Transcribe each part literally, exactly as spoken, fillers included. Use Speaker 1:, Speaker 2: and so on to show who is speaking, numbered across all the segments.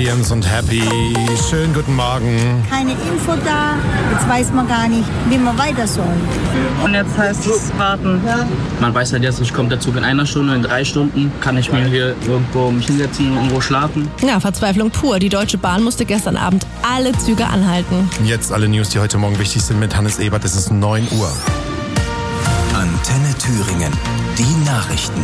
Speaker 1: Williams und Happy. Schönen guten Morgen.
Speaker 2: Keine Info da, jetzt weiß man gar nicht, wie man weiter soll.
Speaker 3: Und jetzt heißt es warten.
Speaker 4: Man weiß halt jetzt nicht, kommt der Zug in einer Stunde, in drei Stunden. Kann ich mir hier irgendwo mich hinsetzen und irgendwo schlafen?
Speaker 5: Ja, Verzweiflung pur. Die Deutsche Bahn musste gestern Abend alle Züge anhalten.
Speaker 1: Jetzt alle News, die heute Morgen wichtig sind mit Hannes Ebert. Es ist neun Uhr.
Speaker 6: Antenne Thüringen. Die Nachrichten.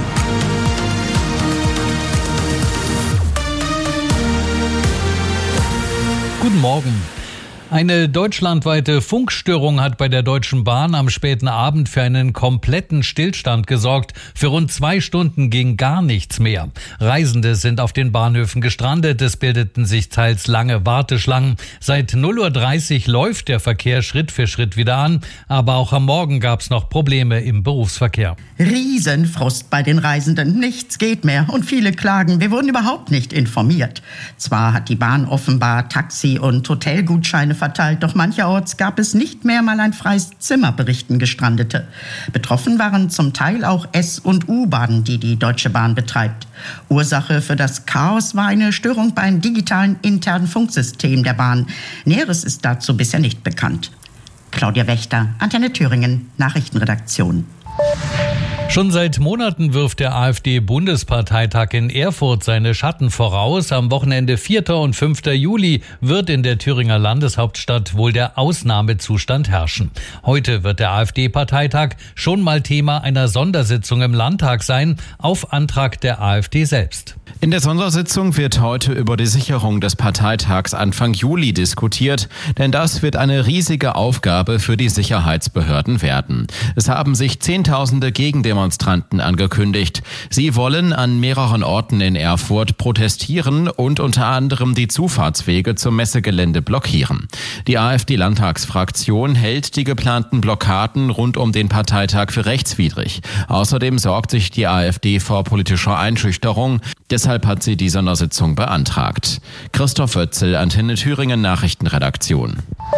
Speaker 7: Guten Morgen. Eine deutschlandweite Funkstörung hat bei der Deutschen Bahn am späten Abend für einen kompletten Stillstand gesorgt. Für rund zwei Stunden ging gar nichts mehr. Reisende sind auf den Bahnhöfen gestrandet. Es bildeten sich teils lange Warteschlangen. Seit null Uhr dreißig läuft der Verkehr Schritt für Schritt wieder an. Aber auch am Morgen gab es noch Probleme im Berufsverkehr.
Speaker 8: Riesenfrust bei den Reisenden. Nichts geht mehr. Und viele klagen, wir wurden überhaupt nicht informiert. Zwar hat die Bahn offenbar Taxi- und Hotelgutscheine verteilt, doch mancherorts gab es nicht mehr mal ein freies Zimmer, berichten Gestrandete. Betroffen waren zum Teil auch S- und U-Bahnen, die die Deutsche Bahn betreibt. Ursache für das Chaos war eine Störung beim digitalen internen Funksystem der Bahn. Näheres ist dazu bisher nicht bekannt. Claudia Wächter, Antenne Thüringen, Nachrichtenredaktion.
Speaker 7: Schon seit Monaten wirft der AfD-Bundesparteitag in Erfurt seine Schatten voraus. Am Wochenende vierten und fünften Juli wird in der Thüringer Landeshauptstadt wohl der Ausnahmezustand herrschen. Heute wird der AfD-Parteitag schon mal Thema einer Sondersitzung im Landtag sein, auf Antrag der AfD selbst.
Speaker 9: In der Sondersitzung wird heute über die Sicherung des Parteitags Anfang Juli diskutiert, denn das wird eine riesige Aufgabe für die Sicherheitsbehörden werden. Es haben sich Zehntausende Gegendemonstranten angekündigt. Sie wollen an mehreren Orten in Erfurt protestieren und unter anderem die Zufahrtswege zum Messegelände blockieren. Die AfD-Landtagsfraktion hält die geplanten Blockaden rund um den Parteitag für rechtswidrig. Außerdem sorgt sich die AfD vor politischer Einschüchterung. Deshalb hat sie die Sondersitzung beantragt. Christoph Wötzel, Antenne Thüringen Nachrichtenredaktion.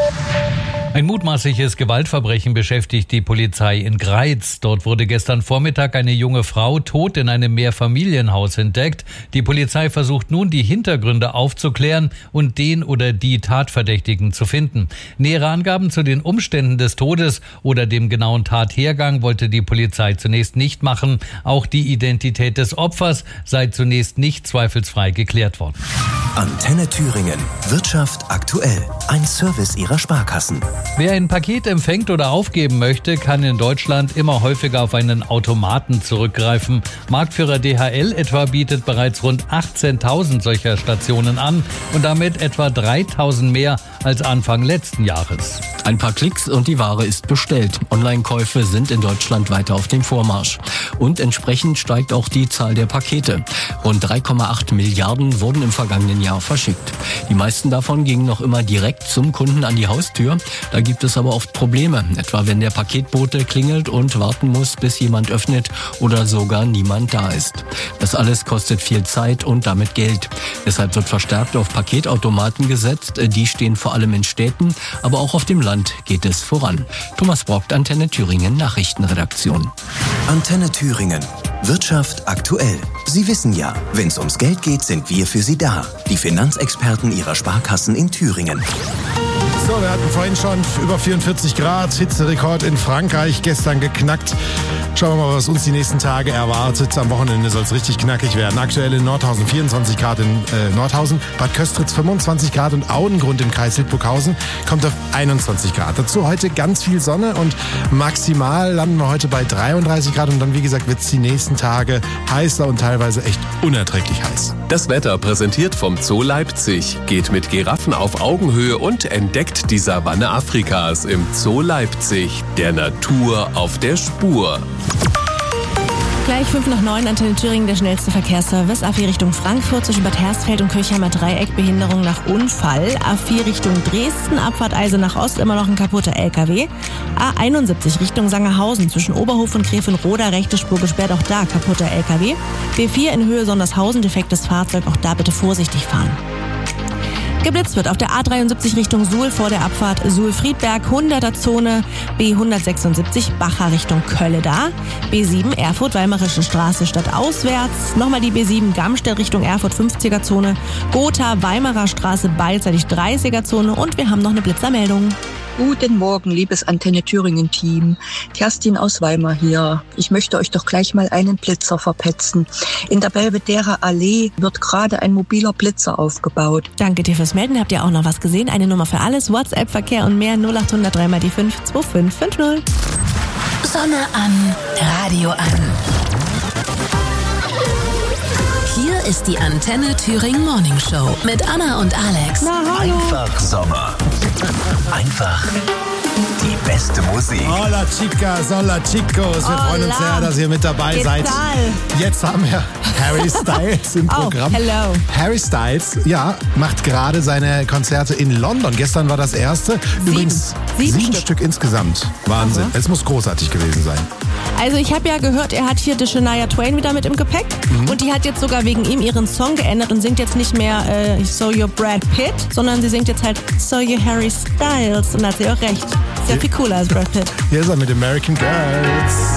Speaker 7: Ein mutmaßliches Gewaltverbrechen beschäftigt die Polizei in Greiz. Dort wurde gestern Vormittag eine junge Frau tot in einem Mehrfamilienhaus entdeckt. Die Polizei versucht nun, die Hintergründe aufzuklären und den oder die Tatverdächtigen zu finden. Nähere Angaben zu den Umständen des Todes oder dem genauen Tathergang wollte die Polizei zunächst nicht machen. Auch die Identität des Opfers sei zunächst nicht zweifelsfrei geklärt worden.
Speaker 6: Antenne Thüringen. Wirtschaft aktuell. Ein Service Ihrer Sparkassen.
Speaker 7: Wer ein Paket empfängt oder aufgeben möchte, kann in Deutschland immer häufiger auf einen Automaten zurückgreifen. Marktführer D H L etwa bietet bereits rund achtzehntausend solcher Stationen an und damit etwa dreitausend mehr als Anfang letzten Jahres.
Speaker 10: Ein paar Klicks und die Ware ist bestellt. Online-Käufe sind in Deutschland weiter auf dem Vormarsch. Und entsprechend steigt auch die Zahl der Pakete. Rund drei Komma acht Milliarden wurden im vergangenen Jahr verschickt. Die meisten davon gingen noch immer direkt zum Kunden an die Haustür. Da gibt es aber oft Probleme, etwa wenn der Paketbote klingelt und warten muss, bis jemand öffnet oder sogar niemand da ist. Das alles kostet viel Zeit und damit Geld. Deshalb wird verstärkt auf Paketautomaten gesetzt. Die stehen vor allem in Städten, aber auch auf dem Land geht es voran. Thomas Brockt, Antenne Thüringen Nachrichtenredaktion.
Speaker 6: Antenne Thüringen. Wirtschaft aktuell. Sie wissen ja, wenn es ums Geld geht, sind wir für Sie da. Die Finanzexperten Ihrer Sparkassen in Thüringen.
Speaker 1: So, wir hatten vorhin schon über vierundvierzig Grad, Hitzerekord in Frankreich gestern geknackt. Schauen wir mal, was uns die nächsten Tage erwartet. Am Wochenende soll es richtig knackig werden. Aktuell in Nordhausen vierundzwanzig Grad in äh, Nordhausen, Bad Köstritz fünfundzwanzig Grad und Audengrund im Kreis Hildburghausen kommt auf einundzwanzig Grad. Dazu heute ganz viel Sonne und maximal landen wir heute bei dreiunddreißig Grad und dann, wie gesagt, wird es die nächsten Tage heißer und teilweise echt unerträglich heiß.
Speaker 11: Das Wetter präsentiert vom Zoo Leipzig. Geht mit Giraffen auf Augenhöhe und entdeckt die Savanne Afrikas im Zoo Leipzig. Der Natur auf der Spur.
Speaker 5: Gleich fünf nach neun, Antenne Thüringen, der schnellste Verkehrsservice. A vier Richtung Frankfurt zwischen Bad Hersfeld und Kirchheimer Dreieck, Behinderung nach Unfall. A vier Richtung Dresden, Abfahrt Eisenach Ost, immer noch ein kaputter L K W. A einundsiebzig Richtung Sangerhausen zwischen Oberhof und Grevenroda, rechte Spur gesperrt, auch da kaputter L K W. B vier in Höhe Sondershausen, defektes Fahrzeug, auch da bitte vorsichtig fahren. Geblitzt wird auf der A dreiundsiebzig Richtung Suhl vor der Abfahrt Suhl-Friedberg, hunderter Zone, B hundertsechsundsiebzig Bacher Richtung Kölle da, B sieben Erfurt-Weimarische Straße stadtauswärts, nochmal die B sieben Gamstedt Richtung Erfurt fünfziger Zone, Gotha Weimarer Straße beidseitig dreißiger Zone und wir haben noch eine Blitzermeldung.
Speaker 12: Guten Morgen, liebes Antenne Thüringen Team. Kerstin aus Weimar hier. Ich möchte euch doch gleich mal einen Blitzer verpetzen. In der Belvedere Allee wird gerade ein mobiler Blitzer aufgebaut.
Speaker 5: Danke dir fürs Melden. Habt ihr auch noch was gesehen? Eine Nummer für alles, WhatsApp, Verkehr und mehr null acht null null drei mal die fünf zwei fünf fünf null.
Speaker 13: Sonne an, Radio an. Hier ist die Antenne Thüringen Morning Show mit Anna und Alex.
Speaker 5: Na, hallo.
Speaker 6: Einfach Sommer. Einfach die beste Musik.
Speaker 1: Hola chicas, hola chicos. Wir
Speaker 5: Hola.
Speaker 1: freuen uns sehr, dass ihr mit dabei
Speaker 5: ¿Qué
Speaker 1: seid.
Speaker 5: tal?
Speaker 1: Jetzt haben wir Harry Styles im
Speaker 5: Oh,
Speaker 1: Programm.
Speaker 5: hello.
Speaker 1: Harry Styles, ja, macht gerade seine Konzerte in London. Gestern war das erste.
Speaker 5: Sieben.
Speaker 1: Übrigens
Speaker 5: Sieben
Speaker 1: sieben
Speaker 5: Stück.
Speaker 1: Stück insgesamt. Wahnsinn.
Speaker 5: Aha.
Speaker 1: Es muss großartig gewesen sein.
Speaker 5: Also ich habe ja gehört, er hat hier die Shania Twain wieder mit im Gepäck
Speaker 1: Mhm.
Speaker 5: und die hat jetzt sogar wegen ihm ihren Song geändert und singt jetzt nicht mehr äh, So You're Brad Pitt, sondern sie singt jetzt halt So You're Harry Styles und da hat sie auch recht. Sehr viel cooler als Brad Pitt.
Speaker 1: Hier ist er mit American Girls.